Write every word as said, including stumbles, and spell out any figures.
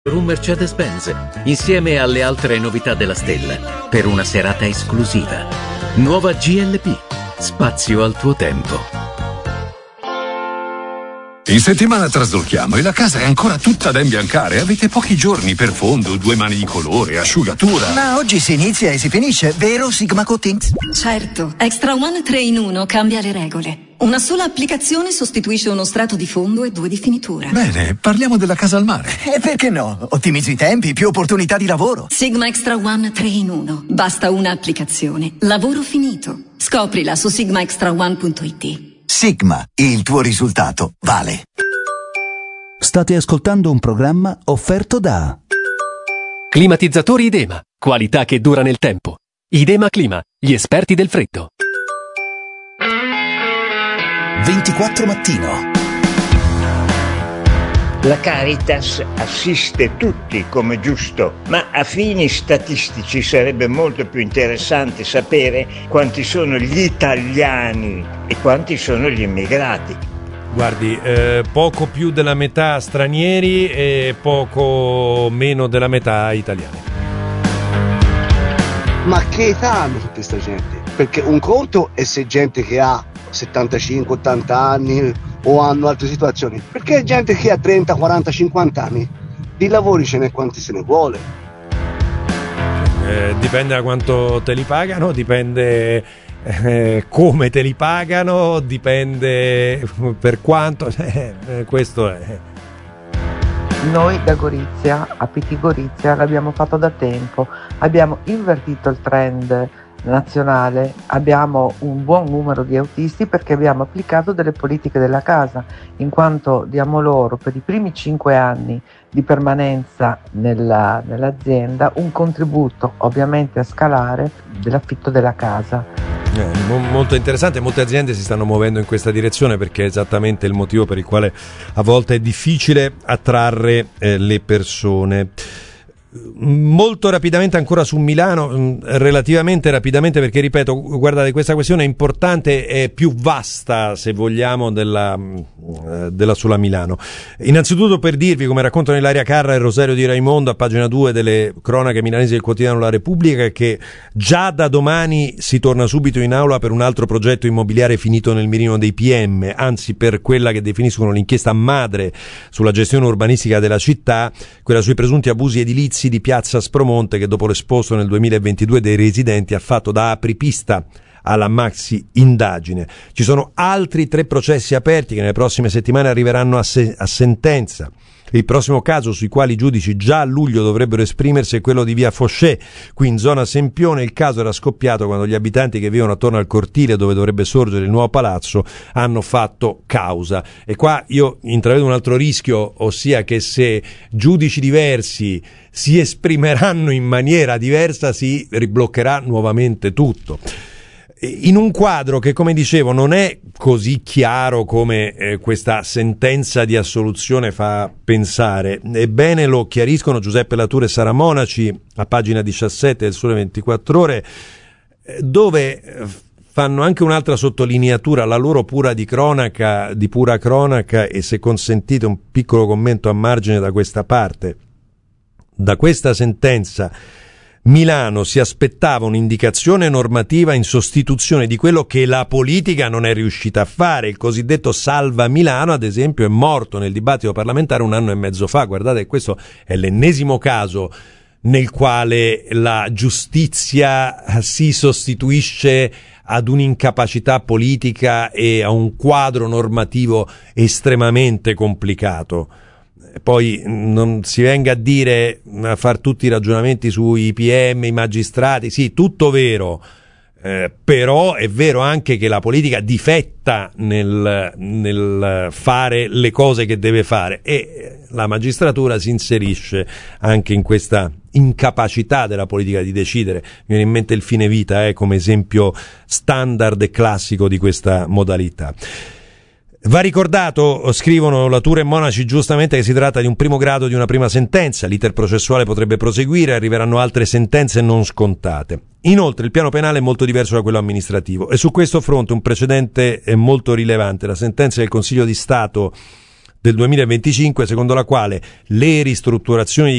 Un Mercedes-Benz, insieme alle altre novità della Stella, per una serata esclusiva. Nuova G L B, spazio al tuo tempo. In settimana traslochiamo e la casa è ancora tutta da imbiancare. Avete pochi giorni per fondo, due mani di colore, asciugatura. Ma oggi si inizia e si finisce, vero Sigma Coatings? Certo, Extra One tre in uno cambia le regole. Una sola applicazione sostituisce uno strato di fondo e due di finitura. Bene, parliamo della casa al mare. E perché no? Ottimizzi i tempi, più opportunità di lavoro. Sigma Extra One tre in uno. Basta una applicazione. Lavoro finito. Scoprila su sigma extra one punto it. Sigma, il tuo risultato vale. State ascoltando un programma offerto da Climatizzatori Idema, qualità che dura nel tempo. Idema Clima, gli esperti del freddo. ventiquattro Mattino. La Caritas assiste tutti come giusto, ma a fini statistici sarebbe molto più interessante sapere quanti sono gli italiani e quanti sono gli immigrati. Guardi, eh, poco più della metà stranieri e poco meno della metà italiani. Ma che età hanno tutta questa gente? Perché un conto è se gente che ha settantacinque ottanta anni o hanno altre situazioni, perché gente che ha trenta quaranta cinquanta anni di lavori ce n'è quanti se ne vuole. Eh, dipende da quanto te li pagano, dipende eh, come te li pagano, dipende per quanto, eh, questo è. Noi da Gorizia a Pitti Gorizia l'abbiamo fatto da tempo, abbiamo invertito il trend nazionale, abbiamo un buon numero di autisti perché abbiamo applicato delle politiche della casa, in quanto diamo loro per i primi cinque anni di permanenza nella, nell'azienda un contributo ovviamente a scalare dell'affitto della casa. Eh, molto interessante, molte aziende si stanno muovendo in questa direzione perché è esattamente il motivo per il quale a volte è difficile attrarre eh, le persone. Molto rapidamente ancora su Milano, relativamente rapidamente, perché ripeto, guardate, questa questione è importante, è più vasta se vogliamo della, della sola Milano. Innanzitutto per dirvi, come raccontano Ilaria Carra e Rosario Di Raimondo a pagina due delle cronache milanesi del quotidiano La Repubblica, che già da domani si torna subito in aula per un altro progetto immobiliare finito nel mirino dei P M, anzi per quella che definiscono l'inchiesta madre sulla gestione urbanistica della città, quella sui presunti abusi edilizi di Piazza Aspromonte, che dopo l'esposto nel duemilaventidue dei residenti ha fatto da apripista alla maxi indagine. Ci sono altri tre processi aperti che nelle prossime settimane arriveranno a, se- a sentenza. Il prossimo caso sui quali i giudici già a luglio dovrebbero esprimersi è quello di via Fauché, qui in zona Sempione. Il caso era scoppiato quando gli abitanti che vivono attorno al cortile dove dovrebbe sorgere il nuovo palazzo hanno fatto causa. E qua io intravedo un altro rischio, ossia che se giudici diversi si esprimeranno in maniera diversa si ribloccherà nuovamente tutto. In un quadro che, come dicevo, non è così chiaro come eh, questa sentenza di assoluzione fa pensare. Ebbene, lo chiariscono Giuseppe Latour e Sara Monaci a pagina diciassette del Sole ventiquattro Ore, dove fanno anche un'altra sottolineatura, la loro pura di cronaca, di pura cronaca, e se consentite un piccolo commento a margine da questa parte. Da questa sentenza Milano si aspettava un'indicazione normativa in sostituzione di quello che la politica non è riuscita a fare. Il cosiddetto Salva Milano, ad esempio, è morto nel dibattito parlamentare un anno e mezzo fa. Guardate, questo è l'ennesimo caso nel quale la giustizia si sostituisce ad un'incapacità politica e a un quadro normativo estremamente complicato. Poi non si venga a dire, a far tutti i ragionamenti sui P M, i magistrati, sì, tutto vero, eh, però è vero anche che la politica difetta nel, nel fare le cose che deve fare, e la magistratura si inserisce anche in questa incapacità della politica di decidere. Mi viene in mente il fine vita eh, come esempio standard e classico di questa modalità. Va ricordato, scrivono Latour e Monaci giustamente, che si tratta di un primo grado di una prima sentenza. L'iter processuale potrebbe proseguire, arriveranno altre sentenze non scontate. Inoltre il piano penale è molto diverso da quello amministrativo e su questo fronte un precedente è molto rilevante. La sentenza del Consiglio di Stato del duemilaventicinque, secondo la quale le ristrutturazioni di